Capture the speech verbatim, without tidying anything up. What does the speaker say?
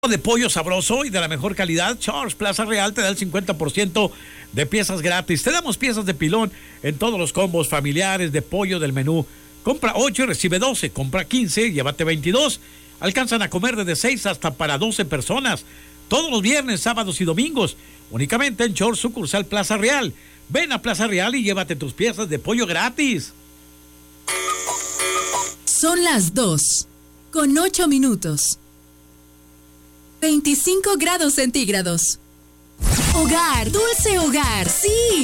De pollo sabroso y de la mejor calidad, Charles Plaza Real te da el cincuenta por ciento de piezas gratis. Te damos piezas de pilón en todos los combos familiares de pollo del menú. Compra ocho y recibe doce, compra quince y llévate veintidós. Alcanzan a comer desde seis hasta para doce personas. Todos los viernes, sábados y domingos. Únicamente en Charles Sucursal Plaza Real. Ven a Plaza Real y llévate tus piezas de pollo gratis. Son las dos, con ocho minutos. veinticinco grados centígrados. Hogar, dulce hogar, sí.